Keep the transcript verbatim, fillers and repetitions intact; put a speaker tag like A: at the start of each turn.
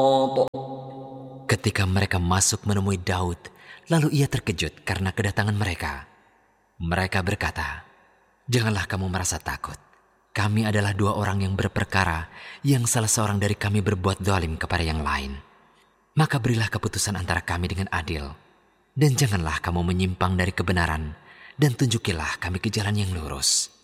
A: Ketika mereka masuk menemui Daud, lalu ia terkejut karena kedatangan mereka. Mereka berkata, "Janganlah kamu merasa takut. Kami adalah dua orang yang berperkara, yang salah seorang dari kami berbuat zalim kepada yang lain. Maka berilah keputusan antara kami dengan adil, dan janganlah kamu menyimpang dari kebenaran, dan tunjukilah kami ke jalan yang lurus."